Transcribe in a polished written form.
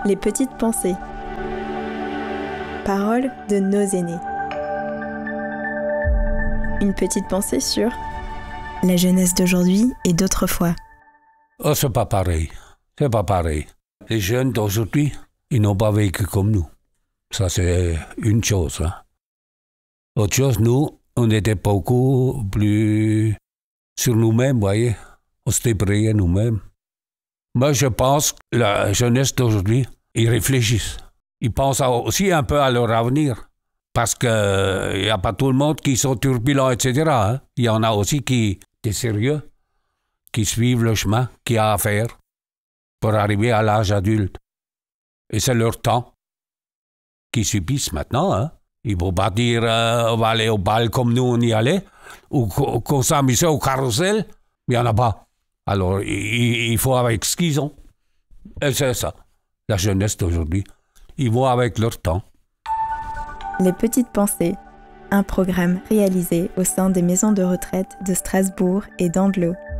Les petites pensées. Paroles de nos aînés. Une petite pensée sur la jeunesse d'aujourd'hui et d'autrefois. Oh, c'est pas pareil. C'est pas pareil. Les jeunes d'aujourd'hui, ils n'ont pas vécu comme nous. Ça, c'est une chose. Hein. Autre chose, nous, on était beaucoup plus sur nous-mêmes, vous voyez. On se débrouillait nous-mêmes. Moi, je pense que la jeunesse d'aujourd'hui, ils réfléchissent. Ils pensent aussi un peu à leur avenir. Parce qu'il n'y a pas tout le monde qui sont turbulents, etc. Hein. Il y en a aussi qui sont sérieux, qui suivent le chemin qu'il y a à faire pour arriver à l'âge adulte. Et c'est leur temps qu'ils subissent maintenant. Hein. Ils vont pas dire on va aller au bal comme nous on y allait, ou qu'on s'amusait au carrousel. Il n'y en a pas. Alors, il faut avec ce qu'ils ont. Et c'est ça, la jeunesse d'aujourd'hui. Ils vont avec leur temps. Les petites pensées, un programme réalisé au sein des maisons de retraite de Strasbourg et d'Andelot.